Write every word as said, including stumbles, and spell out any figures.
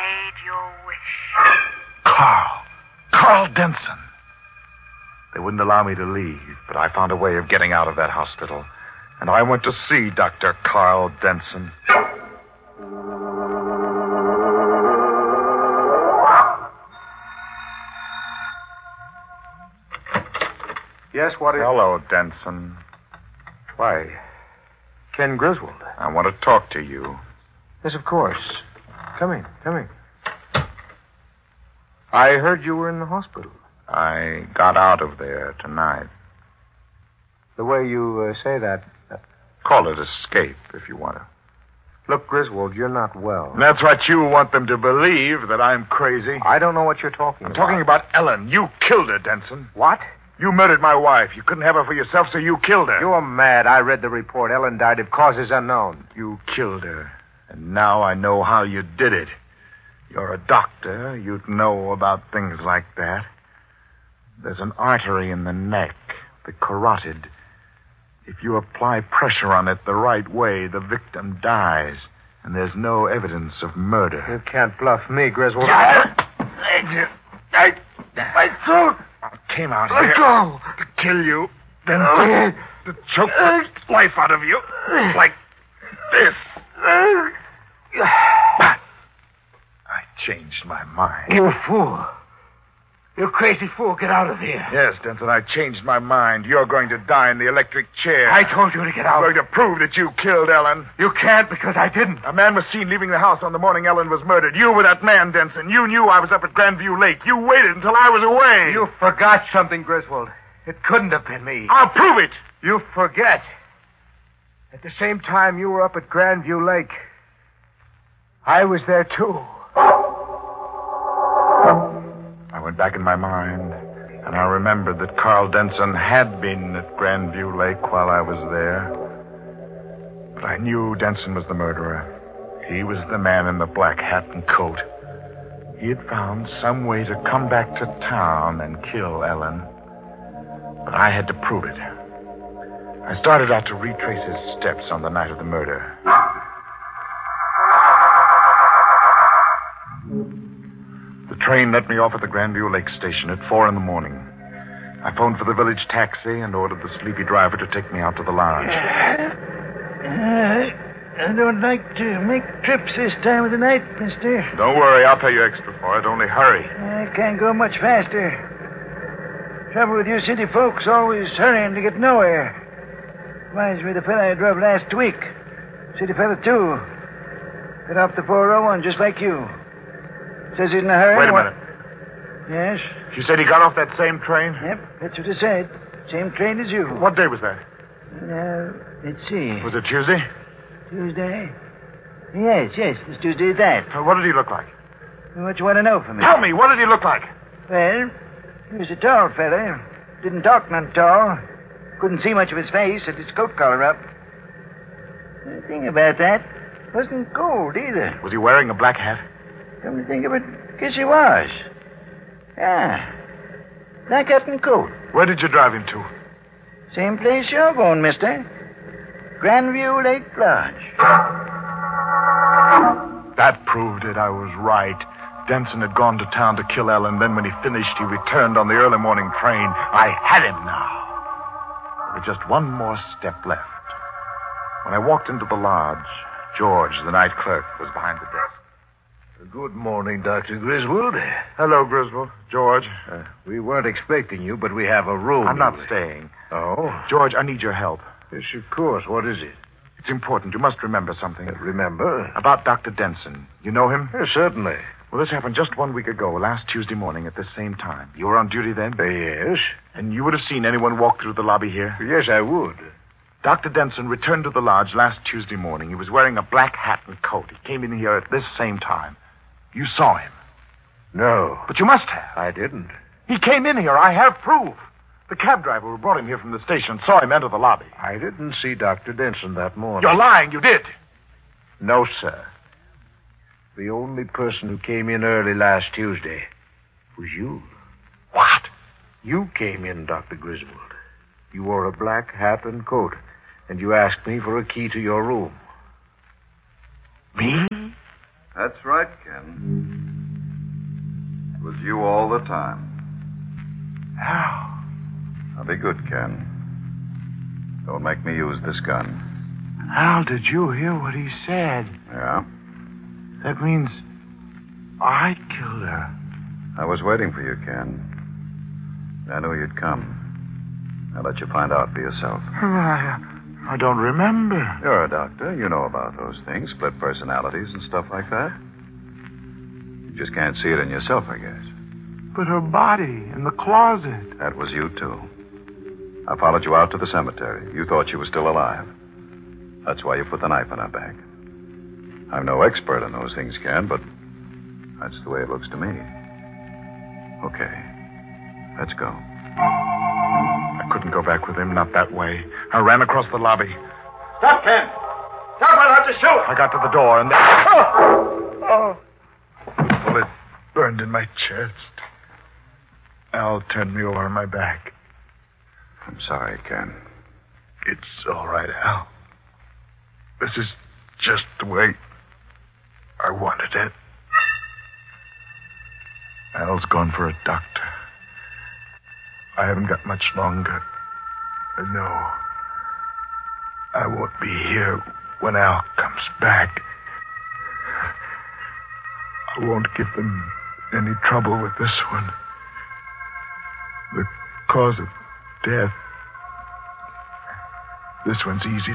made your wish. Carl. Carl Denson. They wouldn't allow me to leave, but I found a way of getting out of that hospital. And I went to see Doctor Carl Denson. Yes, what is... Hello, Denson. Why, Ken Griswold. I want to talk to you. Yes, of course. Come in, come in. I heard you were in the hospital. I got out of there tonight. The way you uh, say that... Uh... Call it escape, if you want to. Look, Griswold, you're not well. And that's what you want them to believe, that I'm crazy. I don't know what you're talking I'm about. I'm talking about Ellen. You killed her, Denson. What? You murdered my wife. You couldn't have her for yourself, so you killed her. You're mad. I read the report. Ellen died of causes unknown. You killed her. And now I know how you did it. You're a doctor. You'd know about things like that. There's an artery in the neck, the carotid. If you apply pressure on it the right way, the victim dies. And there's no evidence of murder. You can't bluff me, Griswold. I, I, my throat. I came out Let here go. to kill you, then to, to choke the life out of you, like this. But I changed my mind. You fool. You crazy fool, get out of here. Yes, Denson, I changed my mind. You're going to die in the electric chair. I told you to get out. I'm going to prove that you killed Ellen. You can't because I didn't. A man was seen leaving the house on the morning Ellen was murdered. You were that man, Denson. You knew I was up at Grandview Lake. You waited until I was away. You forgot something, Griswold. It couldn't have been me. I'll prove it. You forget. At the same time you were up at Grandview Lake, I was there too. I went back in my mind, and I remembered that Carl Denson had been at Grandview Lake while I was there. But I knew Denson was the murderer. He was the man in the black hat and coat. He had found some way to come back to town and kill Ellen. But I had to prove it. I started out to retrace his steps on the night of the murder. The train let me off at the Grandview Lake station at four in the morning. I phoned for the village taxi and ordered the sleepy driver to take me out to the lodge. Uh, I don't like to make trips this time of the night, mister. Don't worry, I'll pay you extra for it. Only hurry. I can't go much faster. Trouble with you city folks, always hurrying to get nowhere. Reminds me of the fella I drove last week. City fella, too. Got off the four oh one just like you. Says he's in a hurry. Wait a minute. Yes? You said he got off that same train? Yep, that's what he said. Same train as you. What day was that? Now, let's see. Was it Tuesday? Tuesday? Yes, yes, it's Tuesday that. Uh, what did he look like? What you want to know from me? Tell me, what did he look like? Well, he was a tall fella. Didn't talk none tall. Couldn't see much of his face, had his coat collar up. The thing about that, wasn't cold either. Was he wearing a black hat? Come to think of it, guess he was. Yeah. Black hat and coat. Where did you drive him to? Same place you're going, mister. Grandview Lake Lodge. That proved it. I was right. Denson had gone to town to kill Ellen. Then when he finished, he returned on the early morning train. I had him now. There was just one more step left. When I walked into the lodge, George, the night clerk, was behind the desk. Good morning, Doctor Griswold. Hello, Griswold. George. Uh, we weren't expecting you, but we have a room. I'm not staying. Oh? George, I need your help. Yes, of course. What is it? It's important. You must remember something. Uh, remember? About Doctor Denson. You know him? Yes, certainly. Well, this happened just one week ago, last Tuesday morning at this same time. You were on duty then? Uh, yes. And you would have seen anyone walk through the lobby here? Yes, I would. Doctor Denson returned to the lodge last Tuesday morning. He was wearing a black hat and coat. He came in here at this same time. You saw him. No. But you must have. I didn't. He came in here. I have proof. The cab driver who brought him here from the station saw him enter the lobby. I didn't see Doctor Denson that morning. You're lying. You did. No, sir. The only person who came in early last Tuesday was you. What? You came in, Doctor Griswold. You wore a black hat and coat, and you asked me for a key to your room. Me? That's right, Ken. was you all the time. Al. Now be good, Ken. Don't make me use this gun. Al, did you hear what he said? Yeah? That means I killed her. I was waiting for you, Ken. I knew you'd come. I'll let you find out for yourself. I, I don't remember. You're a doctor. You know about those things, split personalities and stuff like that. You just can't see it in yourself, I guess. But her body in the closet. That was you, too. I followed you out to the cemetery. You thought she was still alive. That's why you put the knife in her back. I'm no expert in those things, Ken, but that's the way it looks to me. Okay. Let's go. I couldn't go back with him, not that way. I ran across the lobby. Stop, Ken! Stop, I'll have to shoot! I got to the door and... Oh! Oh! The bullet burned in my chest. Al turned me over on my back. I'm sorry, Ken. It's all right, Al. This is just the way I wanted it. Al's gone for a doctor. I haven't got much longer. No. I won't be here when Al comes back. I won't give them any trouble with this one. The cause of death. This one's easy